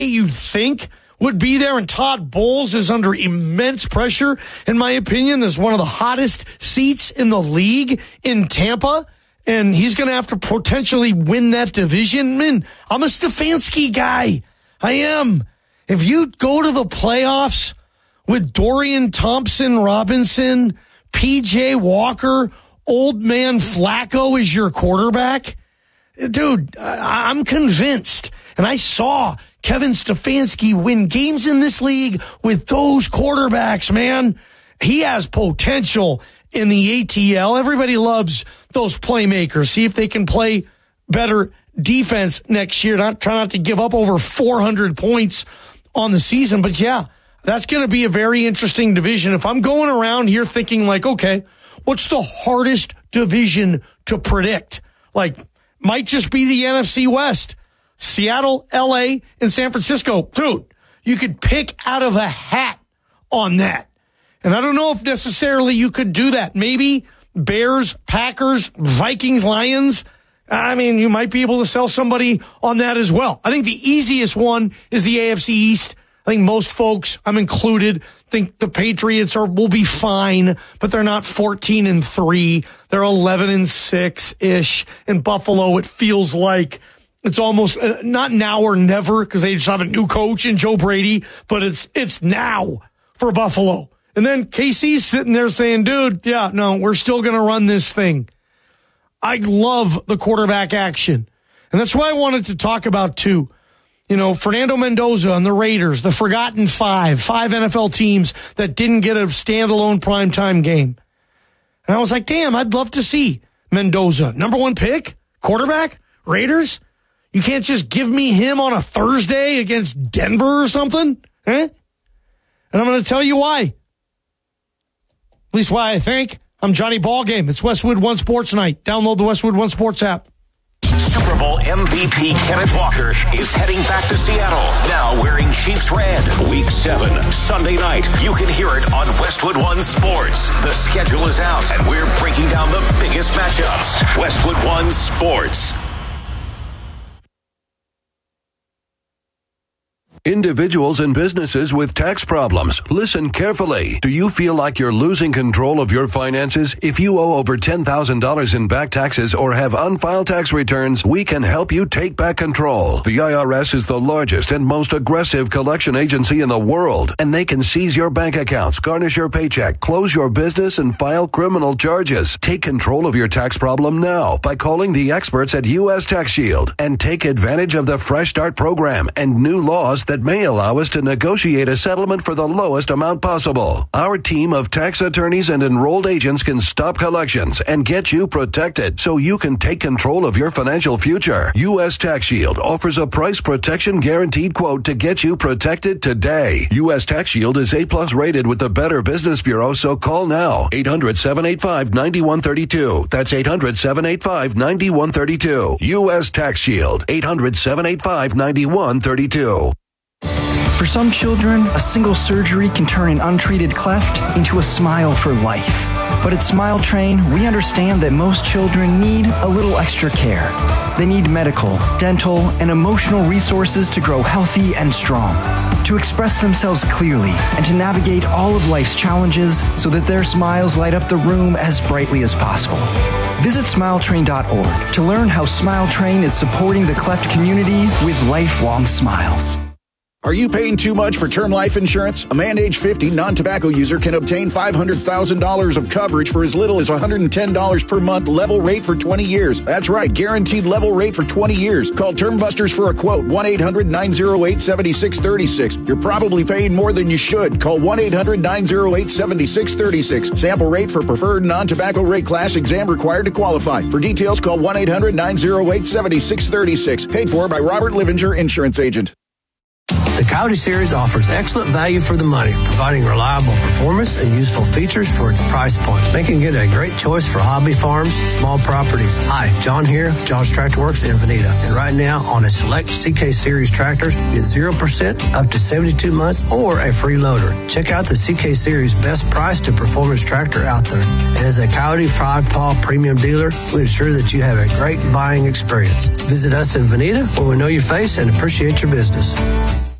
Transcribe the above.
you think would be there, and Todd Bowles is under immense pressure, in my opinion. There's one of the hottest seats in the league in Tampa, and he's going to have to potentially win that division. Man, I'm a Stefanski guy. I am. If you go to the playoffs with Dorian Thompson-Robinson, P.J. Walker, old man Flacco as your quarterback, dude, I'm convinced. And I saw Kevin Stefanski win games in this league with those quarterbacks, man. He has potential in the ATL. Everybody loves those playmakers. See if they can play better defense next year. Try not to give up over 400 points on the season. But yeah, that's going to be a very interesting division. If I'm going around here thinking like, okay, what's the hardest division to predict? Like, might just be the NFC West. Seattle, L.A., and San Francisco. Dude, you could pick out of a hat on that. And I don't know if necessarily you could do that. Maybe Bears, Packers, Vikings, Lions. I mean, you might be able to sell somebody on that as well. I think the easiest one is the AFC East. I think most folks, I'm included, think the Patriots will be fine, but they're not 14-3. They're 11-6-ish. In Buffalo, it feels like it's almost not now or never because they just have a new coach in Joe Brady, but it's now for Buffalo. And then KC's sitting there saying, dude, yeah, no, we're still going to run this thing. I love the quarterback action. And that's why I wanted to talk about, too, you know, Fernando Mendoza and the Raiders, the forgotten five NFL teams that didn't get a standalone primetime game. And I was like, damn, I'd love to see Mendoza. Number one pick, quarterback, Raiders. You can't just give me him on a Thursday against Denver or something, eh? And I'm going to tell you why. At least why I think. I'm Johnny Ballgame. It's Westwood One Sports Night. Download the Westwood One Sports app. Super Bowl MVP Kenneth Walker is heading back to Seattle, now wearing Chiefs red. Week 7, Sunday night. You can hear it on Westwood One Sports. The schedule is out, and we're breaking down the biggest matchups. Westwood One Sports. Individuals and businesses with tax problems, listen carefully. Do you feel like you're losing control of your finances? If you owe over $10,000 in back taxes or have unfiled tax returns, we can help you take back control. The IRS is the largest and most aggressive collection agency in the world, and they can seize your bank accounts, garnish your paycheck, close your business, and file criminal charges. Take control of your tax problem now by calling the experts at U.S. Tax Shield and take advantage of the Fresh Start program and new laws that may allow us to negotiate a settlement for the lowest amount possible. Our team of tax attorneys and enrolled agents can stop collections and get you protected so you can take control of your financial future. U.S. Tax Shield offers a price protection guaranteed quote to get you protected today. U.S. Tax Shield is A+ rated with the Better Business Bureau, so call now. 800-785-9132. That's 800-785-9132. U.S. Tax Shield. 800-785-9132. For some children, a single surgery can turn an untreated cleft into a smile for life. But at Smile Train, we understand that most children need a little extra care. They need medical, dental, and emotional resources to grow healthy and strong, to express themselves clearly, and to navigate all of life's challenges so that their smiles light up the room as brightly as possible. Visit SmileTrain.org to learn how Smile Train is supporting the cleft community with lifelong smiles. Are you paying too much for term life insurance? A man age 50 non-tobacco user can obtain $500,000 of coverage for as little as $110 per month, level rate for 20 years. That's right, guaranteed level rate for 20 years. Call Term Busters for a quote, 1-800-908-7636. You're probably paying more than you should. Call 1-800-908-7636. Sample rate for preferred non-tobacco rate class, exam required to qualify. For details, call 1-800-908-7636. Paid for by Robert Livinger, Insurance Agent. The Coyote Series offers excellent value for the money, providing reliable performance and useful features for its price point, making it a great choice for hobby farms, small properties. Hi, John here, John's Tractor Works in Veneta. And right now, on a select CK Series tractors, get 0% up to 72 months or a free loader. Check out the CK Series best price to performance tractor out there. And as a Coyote 5-Paw premium dealer, we ensure that you have a great buying experience. Visit us in Veneta, where we know your face and appreciate your business.